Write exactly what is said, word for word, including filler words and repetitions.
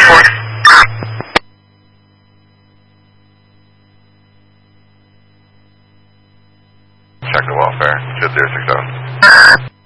report. Check the welfare. two zero six seven.